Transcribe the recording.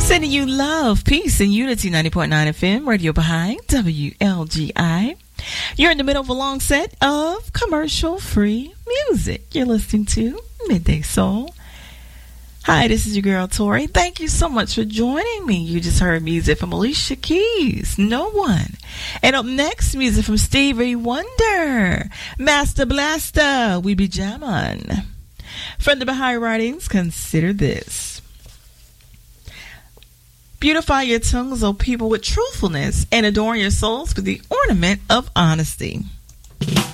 Sending you love, peace, and unity. 90.9 FM, Radio Baha'i, WLGI. You're in the middle of a long set of commercial-free music. You're listening to Midday Soul. Hi, this is your girl, Tori. Thank you so much for joining me. You just heard music from Alicia Keys, No One. And up next, music from Stevie Wonder, Master Blaster, We Be Jammin'. From the Baha'i Writings, consider this. Beautify your tongues, O people, with truthfulness, and adorn your souls with the ornament of honesty.